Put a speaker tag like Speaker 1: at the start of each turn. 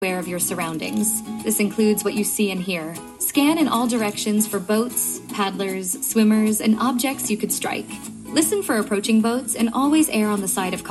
Speaker 1: aware of your surroundings. This includes what you see and hear. Scan in all directions for boats, paddlers, swimmers, and objects you could strike. Listen for approaching boats and always err on the side of caution.